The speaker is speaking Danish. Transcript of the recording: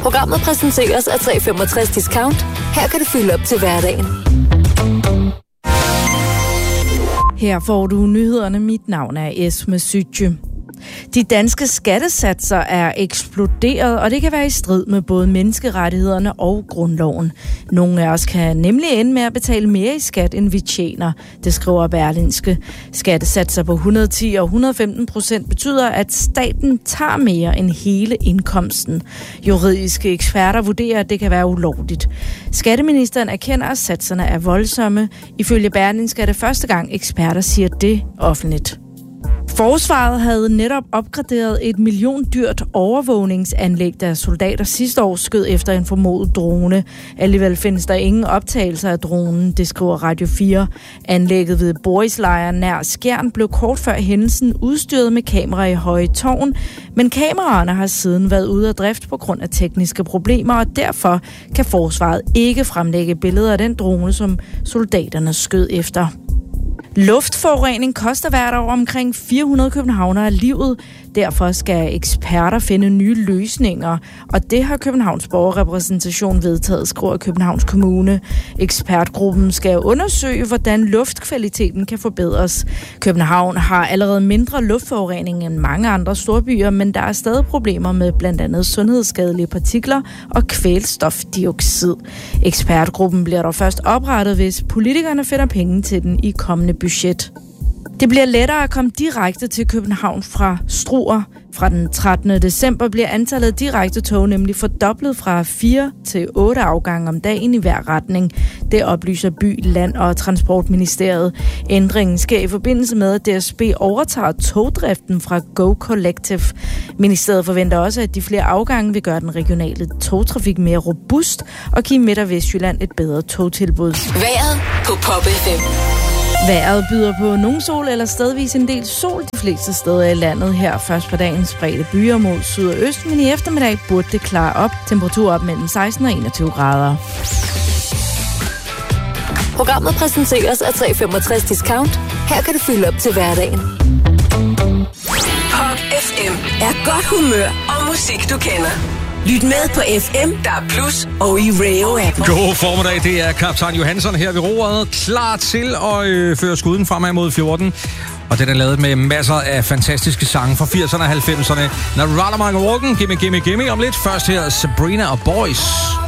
Programmet præsenteres af 365 Discount. Her kan du fylde op til hverdagen. Her får du nyhederne. Mit navn er Esme Sytje. De danske skattesatser er eksploderet, og det kan være i strid med både menneskerettighederne og grundloven. Nogle af os kan nemlig ende med at betale mere i skat, end vi tjener, det skriver Berlingske. Skattesatser på 110 og 115% betyder, at staten tager mere end hele indkomsten. Juridiske eksperter vurderer, at det kan være ulovligt. Skatteministeren erkender, at satserne er voldsomme. Ifølge Berlingske er det første gang, eksperter siger det offentligt. Forsvaret havde netop opgraderet et milliondyrt overvågningsanlæg, da soldater sidste år skød efter en formodet drone. Alligevel findes der ingen optagelser af dronen, det skriver Radio 4. Anlægget ved Borislejren nær Skjern blev kort før hændelsen udstyret med kamera i høje tårn, men kameraerne har siden været ude af drift på grund af tekniske problemer, og derfor kan Forsvaret ikke fremlægge billeder af den drone, som soldaterne skød efter. Luftforurening koster hvert år omkring 400 københavnere livet. Derfor skal eksperter finde nye løsninger, og det har Københavns Borgerrepræsentation vedtaget, skriver Københavns Kommune. Ekspertgruppen skal undersøge, hvordan luftkvaliteten kan forbedres. København har allerede mindre luftforurening end mange andre storbyer, men der er stadig problemer med blandt andet sundhedsskadelige partikler og kvælstofdioxid. Ekspertgruppen bliver dog først oprettet, hvis politikerne finder penge til den i kommende budget. Det bliver lettere at komme direkte til København fra Struer. Fra den 13. december bliver antallet af direkte tog nemlig fordoblet fra 4 til 8 afgange om dagen i hver retning. Det oplyser By, Land og Transportministeriet. Ændringen sker i forbindelse med, at DSB overtager togdriften fra Go Collective. Ministeriet forventer også, at de flere afgange vil gøre den regionale togtrafik mere robust og give Midt- og Vestjylland et bedre togtilbud. Vejret på Pop FM. Vejret byder på nogen sol eller stedvis en del sol de fleste steder i landet. Her først på dagen spredte byer mod syd og øst, men i eftermiddag burde det klare op. Temperatur op mellem 16 og 21 grader. Programmet præsenteres af 365 Discount. Her kan du fylde op til hverdagen. Pop FM er godt humør og musik, du kender. Lyt med på FM, der er Plus og i Rayo-appen. God formiddag, det er kaptajn Johansson her ved roret, klar til at føre skuden fremad mod 14. Og den er lavet med masser af fantastiske sange fra 80'erne og 90'erne. Narada Mark Walken, Gimme Gimme Gimme om lidt. Først her Sabrina og Boys.